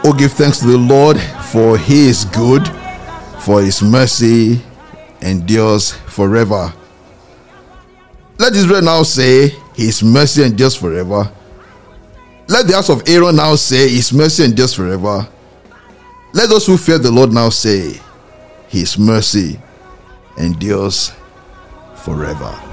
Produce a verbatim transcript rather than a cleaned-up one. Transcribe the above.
Oh, give thanks to the Lord, for he is good, for his mercy endures forever. Let Israel now say, his mercy endures forever. Let the house of Aaron now say, his mercy endures forever. Let those who fear the Lord now say, his mercy endures forever.